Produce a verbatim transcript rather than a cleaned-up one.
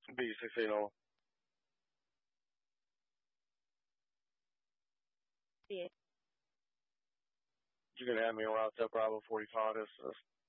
B sixteen oh. Yeah. You can have me around to Bravo forty-five. This is